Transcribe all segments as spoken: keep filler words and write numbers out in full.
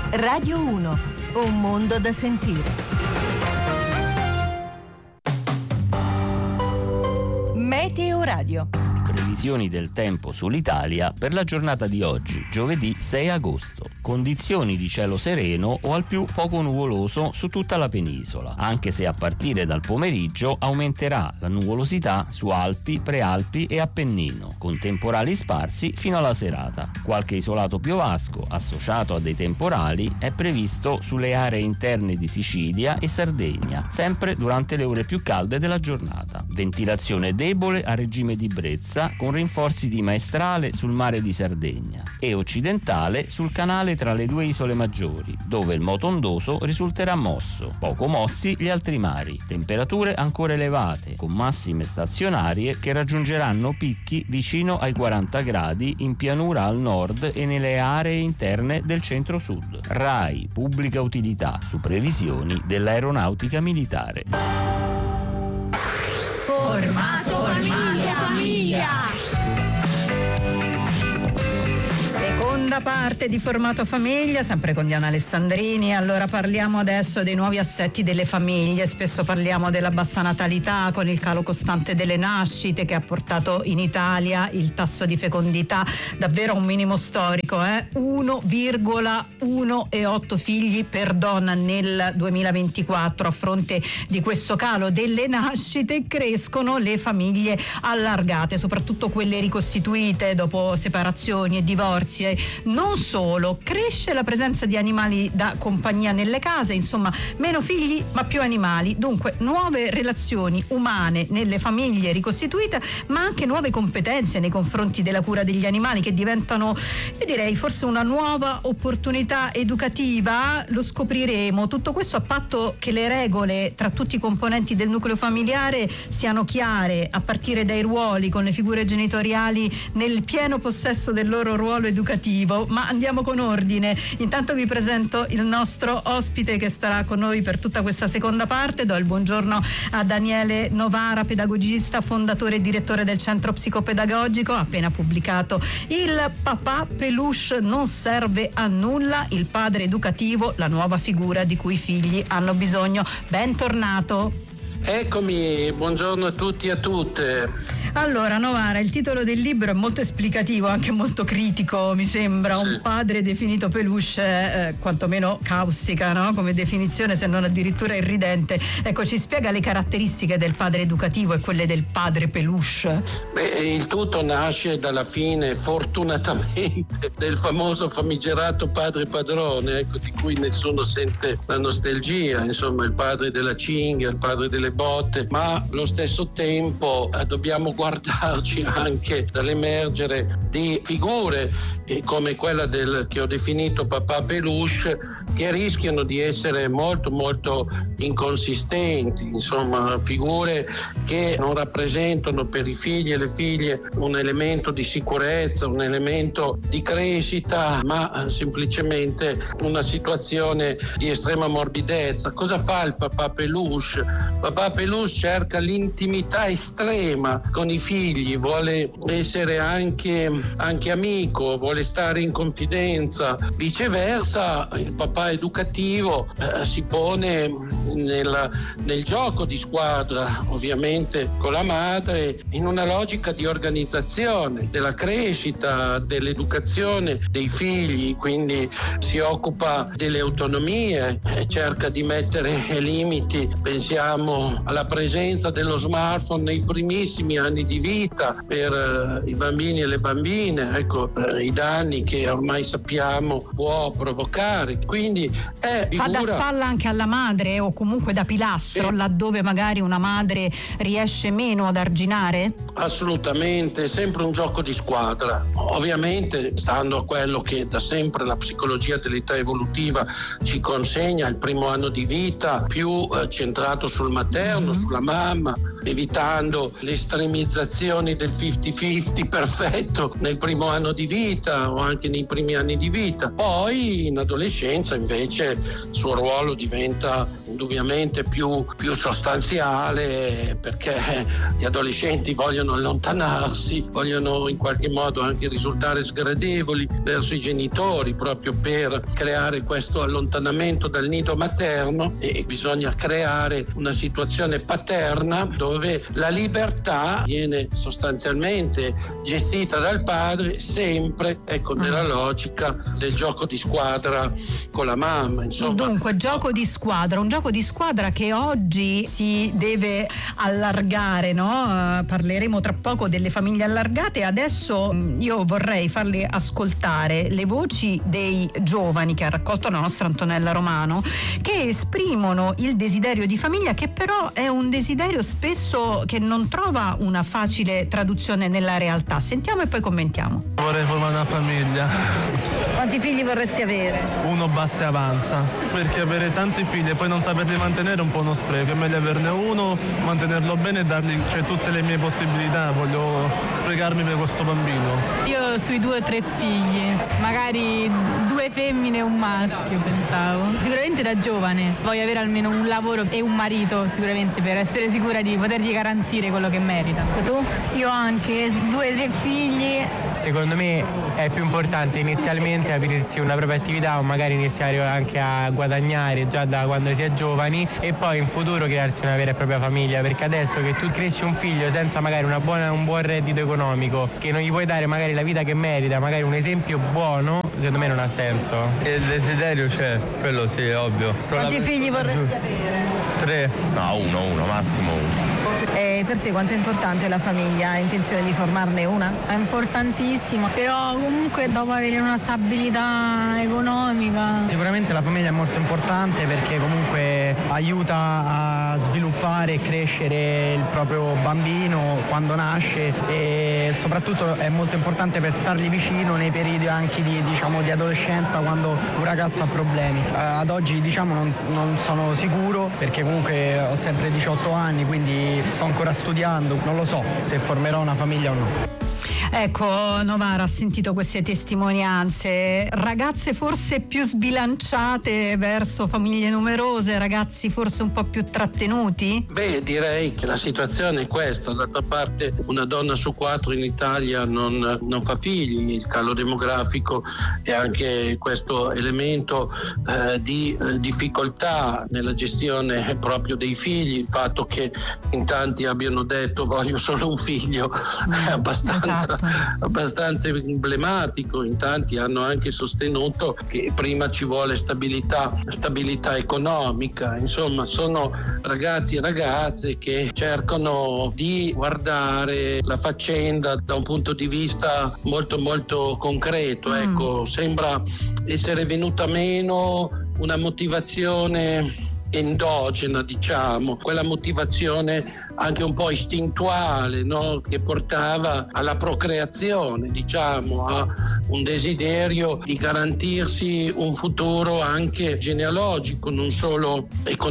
Radio uno, un mondo da sentire. Meteo Radio. Previsioni del tempo sull'Italia per la giornata di oggi, giovedì sei agosto. Condizioni di cielo sereno o al più poco nuvoloso su tutta la penisola, anche se a partire dal pomeriggio aumenterà la nuvolosità su Alpi, Prealpi e Appennino, con temporali sparsi fino alla serata. Qualche isolato piovasco associato a dei temporali è previsto sulle aree interne di Sicilia e Sardegna, sempre durante le ore più calde della giornata. Ventilazione debole a regime di brezza, con rinforzi di maestrale sul mare di Sardegna e occidentale sul canale tra le due isole maggiori, dove il moto ondoso risulterà mosso. Poco mossi gli altri mari. Temperature ancora elevate, con massime stazionarie che raggiungeranno picchi vicino ai quaranta gradi in pianura al nord e nelle aree interne del centro-sud. RAI Pubblica Utilità, su previsioni dell'Aeronautica Militare. Formato famiglia, famiglia. Seconda parte di Formato Famiglia, sempre con Diana Alessandrini. Allora parliamo adesso dei nuovi assetti delle famiglie. Spesso parliamo della bassa natalità con il calo costante delle nascite che ha portato in Italia il tasso di fecondità davvero a un minimo storico, eh? uno virgola otto figli per donna nel duemilaventiquattro. A fronte di questo calo delle nascite crescono le famiglie allargate, soprattutto quelle ricostituite dopo separazioni e divorzi. Non solo, cresce la presenza di animali da compagnia nelle case, insomma meno figli ma più animali, dunque nuove relazioni umane nelle famiglie ricostituite, ma anche nuove competenze nei confronti della cura degli animali che diventano, io direi, forse una nuova opportunità educativa. Lo scopriremo, tutto questo a patto che le regole tra tutti i componenti del nucleo familiare siano chiare, a partire dai ruoli, con le figure genitoriali nel pieno possesso del loro ruolo educativo. Ma andiamo con ordine. Intanto vi presento il nostro ospite che starà con noi per tutta questa seconda parte. Do il buongiorno a Daniele Novara, pedagogista, fondatore e direttore del Centro Psicopedagogico. Ha appena pubblicato Il papà peluche non serve a nulla, il padre educativo, la nuova figura di cui i figli hanno bisogno. Bentornato. Eccomi, buongiorno a tutti e a tutte. Allora Novara, il titolo del libro è molto esplicativo, anche molto critico, mi sembra. Sì. Un padre definito peluche, eh, quantomeno caustica, no? Come definizione, se non addirittura irridente. Ecco, ci spiega le caratteristiche del padre educativo e quelle del padre peluche. Beh, il tutto nasce dalla fine, fortunatamente, del famoso famigerato padre padrone, ecco, di cui nessuno sente la nostalgia, insomma, il padre della cinghia, il padre delle botte, ma allo stesso tempo eh, dobbiamo guardarci anche dall'emergere di figure eh, come quella del che ho definito papà peluche, che rischiano di essere molto molto inconsistenti, insomma figure che non rappresentano per i figli e le figlie un elemento di sicurezza, un elemento di crescita, ma eh, semplicemente una situazione di estrema morbidezza. Cosa fa il papà peluche? Papà peluche cerca l'intimità estrema con i figli, vuole essere anche, anche amico, vuole stare in confidenza. Viceversa, il papà educativo eh, si pone nel, nel gioco di squadra, ovviamente con la madre, in una logica di organizzazione della crescita, dell'educazione dei figli, quindi si occupa delle autonomie, eh, cerca di mettere limiti. Pensiamo alla presenza dello smartphone nei primissimi anni di vita per eh, i bambini e le bambine, ecco eh, i danni che ormai sappiamo può provocare. Quindi è figura... Fa da spalla anche alla madre o comunque da pilastro, sì, laddove magari una madre riesce meno ad arginare? Assolutamente, è sempre un gioco di squadra. Ovviamente stando a quello che da sempre la psicologia dell'età evolutiva ci consegna, il primo anno di vita più eh, centrato sul materno, mm-hmm. sulla mamma, evitando le estremizzazioni del cinquanta cinquanta perfetto nel primo anno di vita o anche nei primi anni di vita. Poi in adolescenza invece il suo ruolo diventa indubbiamente più, più sostanziale, perché gli adolescenti vogliono allontanarsi, vogliono in qualche modo anche risultare sgradevoli verso i genitori, proprio per creare questo allontanamento dal nido materno, e bisogna creare una situazione paterna dove la libertà viene sostanzialmente gestita dal padre, sempre ecco nella logica del gioco di squadra con la mamma, insomma. Dunque, gioco di squadra, un gioco di squadra che oggi si deve allargare, no? Uh, parleremo tra poco delle famiglie allargate. Adesso mh, io vorrei farle ascoltare le voci dei giovani che ha raccolto la nostra Antonella Romano, che esprimono il desiderio di famiglia, che però è un desiderio spesso che non trova una facile traduzione nella realtà. Sentiamo e poi commentiamo. Vorrei formare una famiglia. Quanti figli vorresti avere? Uno basta e avanza, perché avere tanti figli e poi non saperli mantenere è un po' uno spreco. È meglio averne uno, mantenerlo bene e dargli cioè, tutte le mie possibilità. Voglio sprecarmi per questo bambino. Io sui due o tre figli, magari due femmine e un maschio, pensavo. Sicuramente da giovane voglio avere almeno un lavoro e un marito, sicuramente, per essere sicura di potergli garantire quello che merita. E tu? Io anche, due o tre figli. Secondo me è più importante inizialmente aprirsi una propria attività o magari iniziare anche a guadagnare già da quando si è giovani e poi in futuro crearsi una vera e propria famiglia, perché adesso che tu cresci un figlio senza magari una buona, un buon reddito economico, che non gli puoi dare magari la vita che merita, magari un esempio buono, secondo me non ha senso. Il desiderio c'è, quello sì, è ovvio. Quanti figli vorresti avere? Tre. No, uno, uno, massimo uno. E per te quanto è importante la famiglia? Hai intenzione di formarne una? È importantissimo, però comunque dopo avere una stabilità economica. Sicuramente la famiglia è molto importante perché comunque aiuta a sviluppare e crescere il proprio bambino quando nasce e soprattutto è molto importante per stargli vicino nei periodi anche di, diciamo, di adolescenza, quando un ragazzo ha problemi. Uh, ad oggi diciamo non, non sono sicuro perché comunque ho sempre diciotto anni, quindi sto ancora studiando, non lo so se formerò una famiglia o no. Ecco, Novara ha sentito queste testimonianze, ragazze forse più sbilanciate verso famiglie numerose, ragazzi forse un po' più trattenuti? Beh, direi che la situazione è questa. D'altra parte una donna su quattro in Italia non, non fa figli, il calo demografico e anche questo elemento eh, di eh, difficoltà nella gestione proprio dei figli, il fatto che in tanti abbiano detto voglio solo un figlio è abbastanza, esatto. abbastanza emblematico. In tanti hanno anche sostenuto che prima ci vuole stabilità, stabilità economica. Insomma, sono ragazzi e ragazze che cercano di guardare la faccenda da un punto di vista molto molto concreto. Mm. Ecco, sembra essere venuta meno una motivazione endogena, diciamo, quella motivazione anche un po' istintuale, no? Che portava alla procreazione, diciamo, a un desiderio di garantirsi un futuro anche genealogico, non solo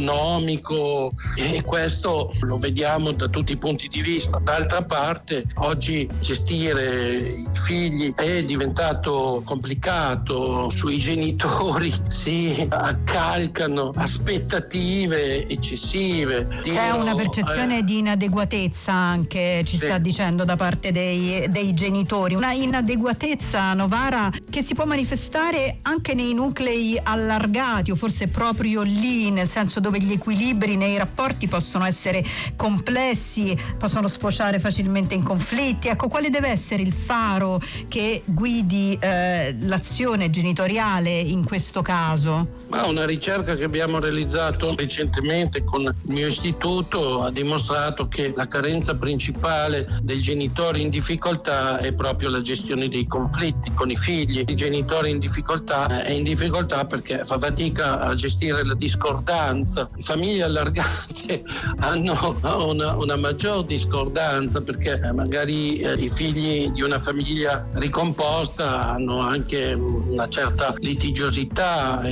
economico, e questo lo vediamo da tutti i punti di vista. D'altra parte oggi gestire i figli è diventato complicato, sui genitori si accalcano aspettative eccessive. C'è Io, una percezione eh, di inadeguatezza anche, ci sì. sta dicendo, da parte dei, dei genitori, una inadeguatezza, Novara, che si può manifestare anche nei nuclei allargati o forse proprio lì, nel senso dove gli equilibri nei rapporti possono essere complessi, possono sfociare facilmente in conflitti. Ecco, quale deve essere il faro che guidi eh, l'azione genitoriale in questo caso? Ma una ricerca che abbiamo realizzato recentemente con il mio istituto ha dimostrato che la carenza principale del genitore in difficoltà è proprio la gestione dei conflitti con i figli. Il genitore in difficoltà è in difficoltà perché fa fatica a gestire la discordanza. Le famiglie allargate hanno una, una maggior discordanza perché magari eh, i figli di una famiglia ricomposta hanno anche una certa litigiosità e quindi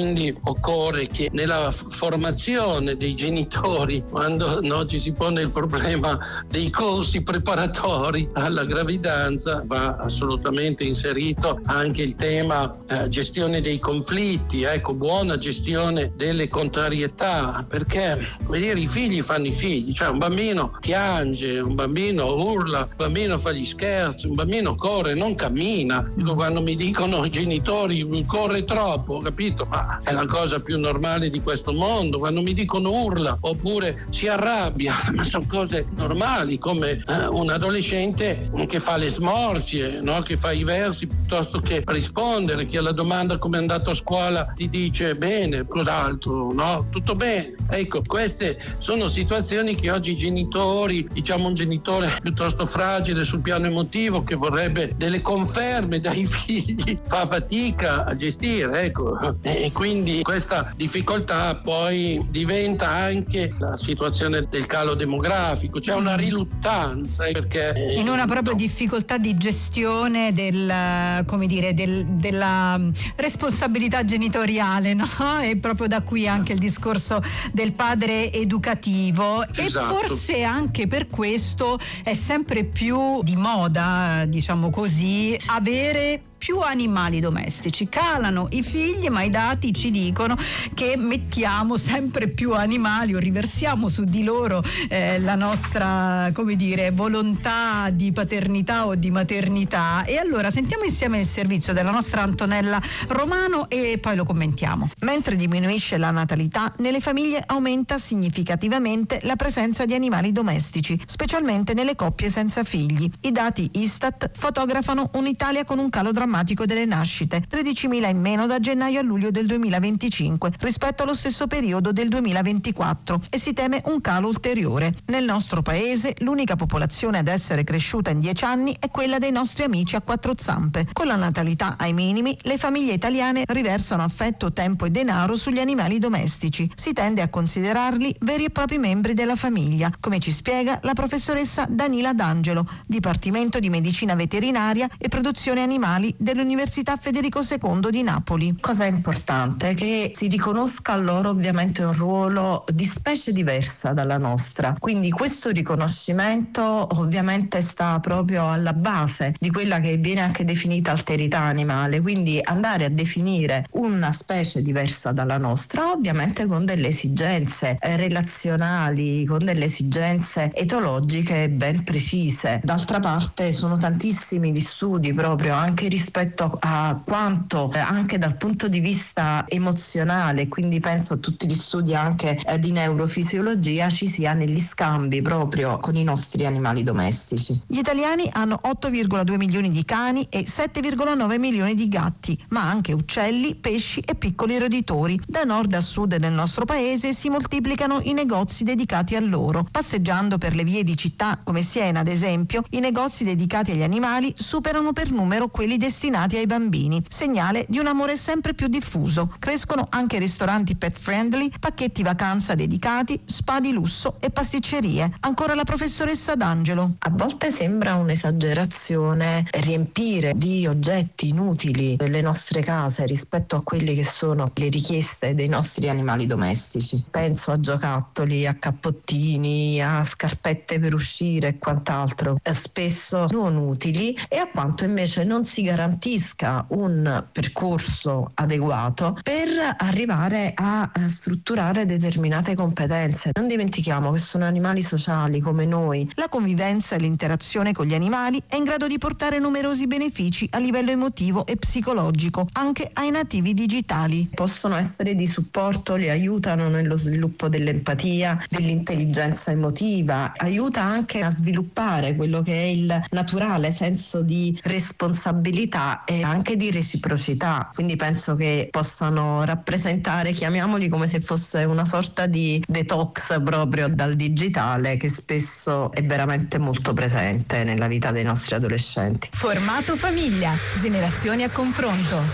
quindi occorre che nella formazione dei genitori, quando no, ci si pone il problema dei corsi preparatori alla gravidanza, va assolutamente inserito anche il tema eh, gestione dei conflitti, ecco, buona gestione delle contrarietà, perché vedere i figli fanno i figli, cioè un bambino piange, un bambino urla, un bambino fa gli scherzi, un bambino corre, non cammina. Dico, quando mi dicono i genitori corre troppo, capito? Ma è la cosa più normale di questo mondo. Quando mi dicono urla oppure si arrabbia, ma sono cose normali, come eh, un adolescente che fa le smorfie, no? Che fa i versi piuttosto che rispondere, che alla domanda come è andato a scuola ti dice bene, cos'altro, no? Tutto bene. Ecco, queste sono situazioni che oggi i genitori, diciamo un genitore piuttosto fragile sul piano emotivo che vorrebbe delle conferme dai figli, fa fatica a gestire, ecco. E quindi questa difficoltà poi diventa anche la situazione del calo demografico, c'è una riluttanza perché in una proprio no. difficoltà di gestione del, come dire, del, della responsabilità genitoriale, no? E proprio da qui anche il discorso del padre educativo. Esatto. E forse anche per questo è sempre più di moda, diciamo così, avere più animali domestici. Calano i figli, ma i dati ci dicono che mettiamo sempre più animali o riversiamo su di loro eh, la nostra, come dire, volontà di paternità o di maternità. E allora sentiamo insieme il servizio della nostra Antonella Romano e poi lo commentiamo. Mentre diminuisce la natalità, nelle famiglie aumenta significativamente la presenza di animali domestici, specialmente nelle coppie senza figli. I dati Istat fotografano un'Italia con un calo drammatico delle nascite, tredicimila in meno da gennaio a luglio del duemilaventicinque rispetto allo stesso periodo del duemilaventiquattro, e si teme un calo ulteriore. Nel nostro paese l'unica popolazione ad essere cresciuta in dieci anni è quella dei nostri amici a quattro zampe. Con la natalità ai minimi, le famiglie italiane riversano affetto, tempo e denaro sugli animali domestici. Si tende a considerarli veri e propri membri della famiglia, come ci spiega la professoressa Danila D'Angelo, Dipartimento di Medicina Veterinaria e Produzione Animali dell'Università Federico secondo di Napoli. Cosa è importante è che si riconosca loro ovviamente un ruolo di specie diversa dalla nostra, quindi questo riconoscimento ovviamente sta proprio alla base di quella che viene anche definita alterità animale, quindi andare a definire una specie diversa dalla nostra, ovviamente con delle esigenze eh, relazionali, con delle esigenze etologiche ben precise. D'altra parte sono tantissimi gli studi proprio anche rispetto rispetto a quanto eh, anche dal punto di vista emozionale, quindi penso a tutti gli studi anche eh, di neurofisiologia, ci sia negli scambi proprio con i nostri animali domestici. Gli italiani hanno otto virgola due milioni di cani e sette virgola nove milioni di gatti, ma anche uccelli, pesci e piccoli roditori. Da nord a sud del nostro paese si moltiplicano i negozi dedicati a loro. Passeggiando per le vie di città come Siena, ad esempio, i negozi dedicati agli animali superano per numero quelli destinati ai bambini, segnale di un amore sempre più diffuso. Crescono anche ristoranti pet friendly, pacchetti vacanza dedicati, spa di lusso e pasticcerie. Ancora la professoressa D'Angelo. A volte sembra un'esagerazione riempire di oggetti inutili le nostre case rispetto a quelle che sono le richieste dei nostri animali domestici. Penso a giocattoli, a cappottini, a scarpette per uscire e quant'altro, spesso non utili, e a quanto invece non si garantisca un percorso adeguato per arrivare a strutturare determinate competenze. Non dimentichiamo che sono animali sociali come noi. La convivenza e l'interazione con gli animali è in grado di portare numerosi benefici a livello emotivo e psicologico, anche ai nativi digitali. Possono essere di supporto, li aiutano nello sviluppo dell'empatia, dell'intelligenza emotiva, aiuta anche a sviluppare quello che è il naturale senso di responsabilità e anche di reciprocità, quindi penso che possano rappresentare, chiamiamoli come se fosse una sorta di detox proprio dal digitale, che spesso è veramente molto presente nella vita dei nostri adolescenti. Formato famiglia, generazioni a confronto.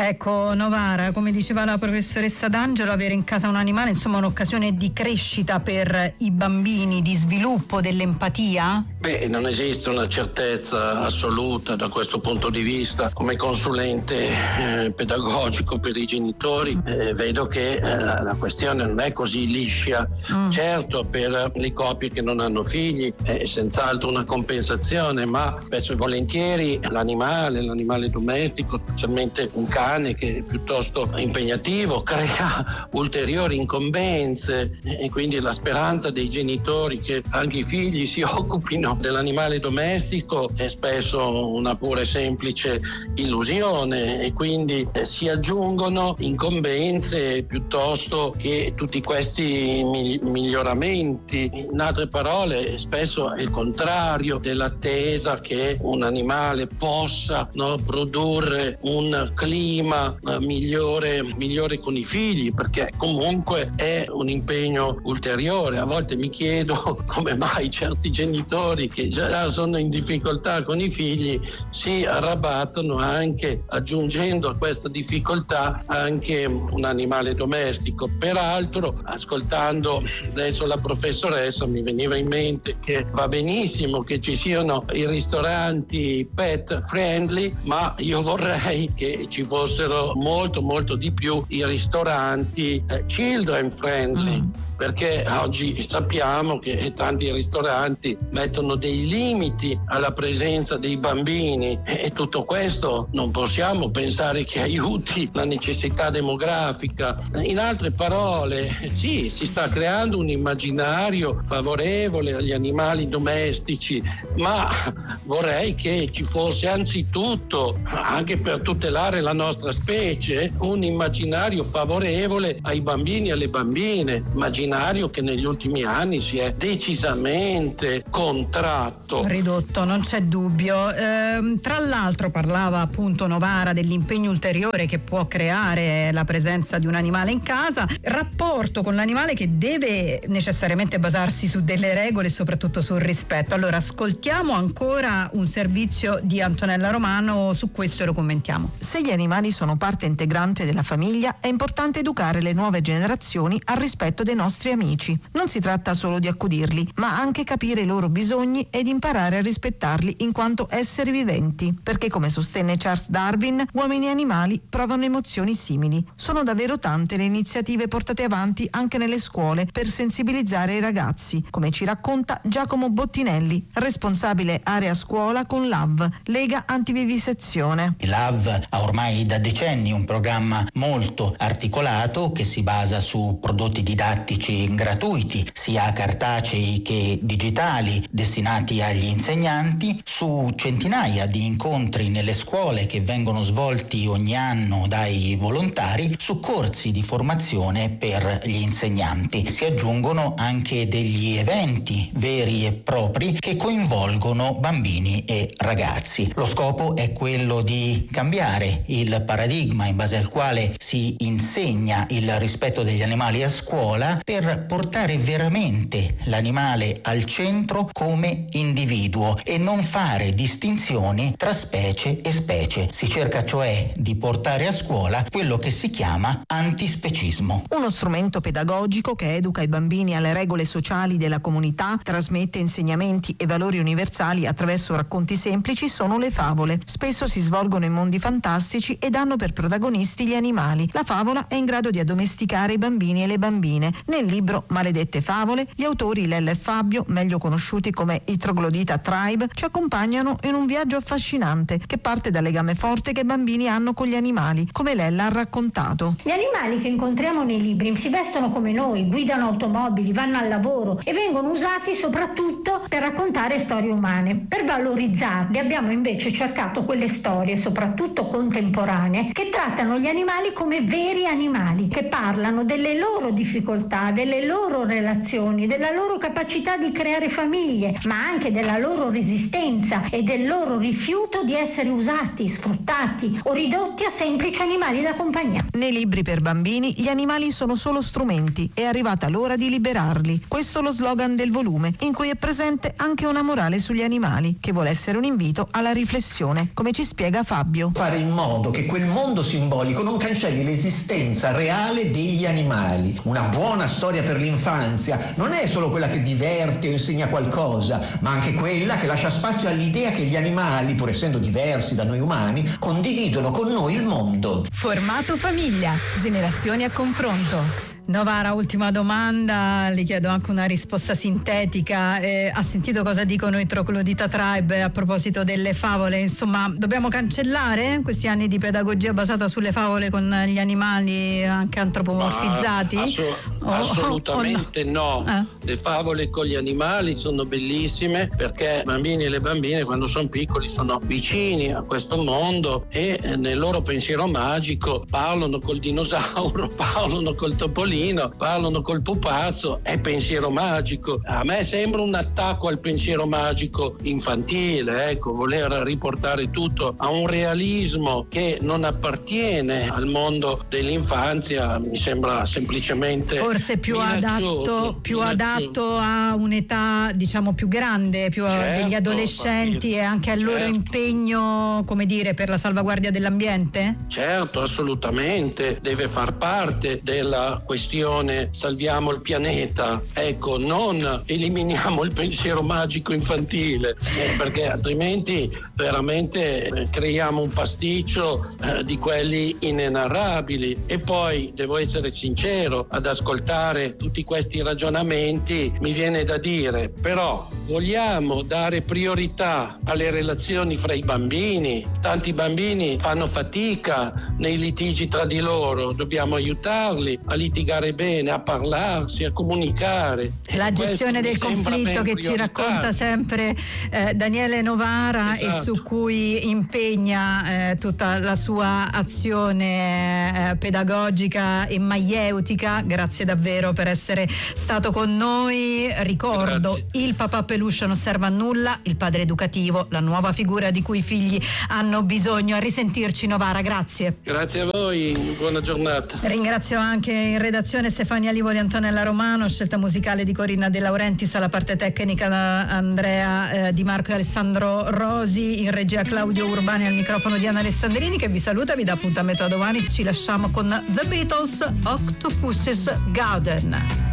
Ecco Novara, come diceva la professoressa D'Angelo, avere in casa un animale insomma è un'occasione di crescita per i bambini, di sviluppo dell'empatia? Beh, non esiste una certezza assoluta da questo punto di vista. Come consulente eh, pedagogico per i genitori eh, vedo che eh, la questione non è così liscia. Mm. Certo, per le coppie che non hanno figli è senz'altro una compensazione, ma spesso e volentieri l'animale, l'animale domestico, specialmente un cane che è piuttosto impegnativo, crea ulteriori incombenze e quindi la speranza dei genitori che anche i figli si occupino dell'animale domestico è spesso una pura e semplice illusione e quindi eh, si aggiungono incombenze piuttosto che tutti questi mi- miglioramenti. In altre parole, spesso è il contrario dell'attesa che un animale possa, no, produrre un clima eh, migliore, migliore con i figli, perché comunque è un impegno ulteriore. A volte mi chiedo come mai certi genitori che già sono in difficoltà con i figli si arrabattano anche aggiungendo a questa difficoltà anche un animale domestico. Peraltro, ascoltando adesso la professoressa, mi veniva in mente che va benissimo che ci siano i ristoranti pet friendly, ma io vorrei che ci fossero molto molto di più i ristoranti eh, children friendly. Mm. Perché oggi sappiamo che tanti ristoranti mettono dei limiti alla presenza dei bambini e tutto questo non possiamo pensare che aiuti la necessità demografica. In altre parole, sì, si sta creando un immaginario favorevole agli animali domestici, ma vorrei che ci fosse anzitutto, anche per tutelare la nostra specie, un immaginario favorevole ai bambini e alle bambine. Immaginario che negli ultimi anni si è decisamente contratto. Ridotto, non c'è dubbio. Ehm, tra l'altro parlava appunto Novara dell'impegno ulteriore che può creare la presenza di un animale in casa, rapporto con l'animale che deve necessariamente basarsi su delle regole e soprattutto sul rispetto. Allora ascoltiamo ancora un servizio di Antonella Romano su questo e lo commentiamo. Se gli animali sono parte integrante della famiglia, è importante educare le nuove generazioni al rispetto dei nostri amici. Non si tratta solo di accudirli, ma anche capire i loro bisogni ed imparare a rispettarli in quanto esseri viventi, perché come sostenne Charles Darwin, uomini e animali provano emozioni simili. Sono davvero tante le iniziative portate avanti anche nelle scuole per sensibilizzare i ragazzi, come ci racconta Giacomo Bottinelli, responsabile area scuola con l'A V, Lega Antivivisezione. L'A V ha ormai da decenni un programma molto articolato che si basa su prodotti didattici gratuiti, sia cartacei che digitali, destinati agli insegnanti, su centinaia di incontri nelle scuole che vengono svolti ogni anno dai volontari, su corsi di formazione per gli insegnanti. Si aggiungono anche degli eventi veri e propri che coinvolgono bambini e ragazzi. Lo scopo è quello di cambiare il paradigma in base al quale si insegna il rispetto degli animali a scuola, per portare veramente l'animale al centro come individuo e non fare distinzioni tra specie e specie. Si cerca cioè di portare a scuola quello che si chiama antispecismo. Uno strumento pedagogico che educa i bambini alle regole sociali della comunità, trasmette insegnamenti e valori universali attraverso racconti semplici sono le favole. Spesso si svolgono in mondi fantastici ed hanno per protagonisti gli animali. La favola è in grado di addomesticare i bambini e le bambine. Nel libro Maledette favole, gli autori Lella e Fabio, meglio conosciuti come i Troglodita Tribe, ci accompagnano in un viaggio affascinante che parte dal legame forte che i bambini hanno con gli animali, come Lella ha raccontato. Gli animali che incontriamo nei libri si vestono come noi, guidano automobili, vanno al lavoro e vengono usati soprattutto per raccontare storie umane. Per valorizzarli abbiamo invece cercato quelle storie, soprattutto contemporanee, che trattano gli animali come veri animali, che parlano delle loro difficoltà, delle loro relazioni, della loro capacità di creare famiglie, ma anche della loro resistenza e del loro rifiuto di essere usati, sfruttati o ridotti a semplici animali da compagnia. Nei libri per bambini gli animali sono solo strumenti, è arrivata l'ora di liberarli. Questo è lo slogan del volume, in cui è presente anche una morale sugli animali, che vuole essere un invito alla riflessione, come ci spiega Fabio. Fare in modo che che quel mondo simbolico non cancelli l'esistenza reale degli animali. Una buona storia per l'infanzia non è solo quella che diverte o insegna qualcosa, ma anche quella che lascia spazio all'idea che gli animali, pur essendo diversi da noi umani, condividono con noi il mondo. Formato famiglia, generazioni a confronto. Novara, ultima domanda, le chiedo anche una risposta sintetica. Eh, ha sentito cosa dicono i Troglodita Tribe a proposito delle favole? Insomma, dobbiamo cancellare questi anni di pedagogia basata sulle favole con gli animali anche antropomorfizzati? Assu- oh, assolutamente oh, no. no. Eh. Le favole con gli animali sono bellissime perché i bambini e le bambine quando sono piccoli sono vicini a questo mondo e nel loro pensiero magico parlano col dinosauro, parlano col topolino, parlano col pupazzo, è pensiero magico. A me sembra un attacco al pensiero magico infantile, ecco, voler riportare tutto a un realismo che non appartiene al mondo dell'infanzia mi sembra semplicemente forse più adatto più adatto a un'età diciamo più grande, più certo, degli adolescenti e anche al certo. loro impegno, come dire, per la salvaguardia dell'ambiente? Certo, assolutamente, deve far parte della questione salviamo il pianeta, ecco, non eliminiamo il pensiero magico infantile, eh, perché altrimenti veramente eh, creiamo un pasticcio eh, di quelli inenarrabili. E poi devo essere sincero, ad ascoltare tutti questi ragionamenti mi viene da dire, però vogliamo dare priorità alle relazioni fra i bambini? Tanti bambini fanno fatica nei litigi tra di loro, dobbiamo aiutarli a litigare bene, a parlarsi, a comunicare. La gestione del conflitto che ci racconta sempre eh, Daniele Novara, esatto. E su cui impegna eh, tutta la sua azione eh, pedagogica e maieutica. Grazie davvero per essere stato con noi. Ricordo, grazie. Il papà peluche non serve a nulla, il padre educativo, la nuova figura di cui i figli hanno bisogno. A risentirci Novara, grazie. Grazie a voi, buona giornata. Ringrazio anche in redazione Stefania Livoli e Antonella Romano, scelta musicale di Corinna De Laurentiis, alla parte tecnica Andrea eh, Di Marco e Alessandro Rosi, in regia Claudio Urbani, al microfono Diana Alessandrini che vi saluta, vi dà appuntamento a domani. Ci lasciamo con The Beatles, Octopus's Garden.